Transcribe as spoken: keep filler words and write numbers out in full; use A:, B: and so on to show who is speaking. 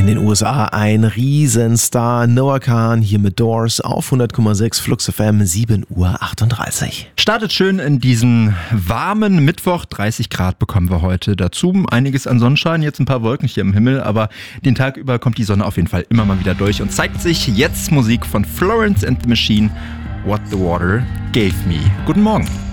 A: In den U S A ein Riesenstar, Noah Kahan, hier mit Doors auf hundert Komma sechs Flux F M, sieben Uhr achtunddreißig.
B: Startet schön in diesen warmen Mittwoch, dreißig Grad bekommen wir heute dazu. Einiges an Sonnenschein, jetzt ein paar Wolken hier im Himmel, aber den Tag über kommt die Sonne auf jeden Fall immer mal wieder durch und zeigt sich jetzt Musik von Florence and the Machine, What the Water Gave Me. Guten Morgen.